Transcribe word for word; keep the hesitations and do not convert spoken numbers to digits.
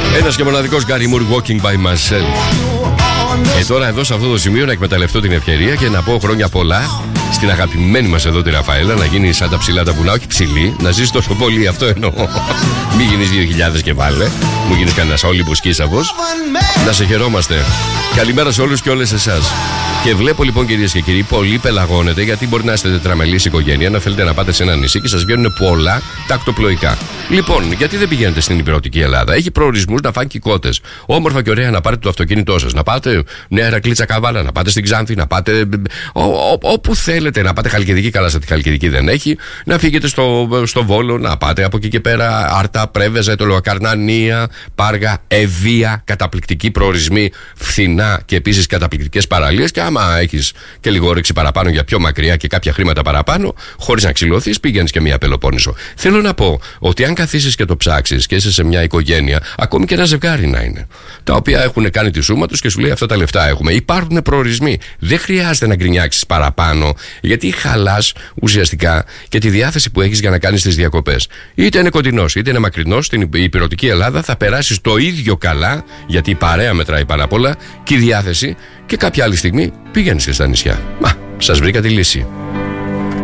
Ένας και μοναδικός Gary Moore, Walking by Myself. Ε, τώρα εδώ σε αυτό το σημείο να εκμεταλλευτώ την ευκαιρία και να πω χρόνια πολλά στην αγαπημένη μας εδώ τη Ραφαέλα, να γίνει σαν τα ψηλά τα βουνά, όχι ψηλή, να ζήσει τόσο πολύ, αυτό εννοώ. Μην γίνεις δύο χιλιάδες και βάλε, μου γίνεις κανένας όλυμπος κίσαβος. Να σε χαιρόμαστε. Καλημέρα σε όλους και όλες εσάς. Και βλέπω λοιπόν, κυρίες και κύριοι, πολλοί πελαγώνετε, γιατί μπορεί να είστε τετραμελής οικογένεια, να θέλετε να πάτε σε ένα νησί και σας βγαίνουν πολλά τακτοπλοϊκά. Λοιπόν, γιατί δεν πηγαίνετε στην υπηρετική Ελλάδα? Έχει προορισμούς να φάνε και κότες. Όμορφα και ωραία να πάρετε το αυτοκίνητό σας, να πάτε Νέα Ηρακλήτσα Καβάλα, να πάτε στην Ξάνθη, να πάτε ό, ό, όπου θέλετε, να πάτε Χαλκιδική. Καλά, στη Χαλκιδική δεν έχει. Να φύγετε στο, στο Βόλο, να πάτε από εκεί και πέρα Άρτα, Πρέβεζα, Ετωλοκαρνανία, Πάργα, Ευεία. Καταπληκτικοί προορισμοί, φθηνά και επίσης καταπληκτικές παραλίες. Και άμα έχεις και λίγο όρεξη παραπάνω για πιο μακριά και κάποια χρήματα παραπάνω, χωρίς να ξυλωθείς, πηγαίνεις και μια Πελοπόννησο. Θέλω να πω ότι αν καθίσεις και το ψάξεις και είσαι σε μια οικογένεια, ακόμη και ένα ζευγάρι να είναι, τα οποία έχουν κάνει τη σούμα τους και σου λέει αυτά τα λεφτά έχουμε. Υπάρχουν προορισμοί. Δεν χρειάζεται να γκρινιάξεις παραπάνω, γιατί χαλάς ουσιαστικά και τη διάθεση που έχεις για να κάνεις τις διακοπές. Είτε είναι κοντινός, είτε είναι μακρινός, στην υπηρετική Ελλάδα θα περάσεις το ίδιο καλά, γιατί η παρέα μετράει πάρα πολλά και η διάθεση, και κάποια άλλη στιγμή πήγαινες και στα νησιά. Μα, σας βρήκα τη λύση.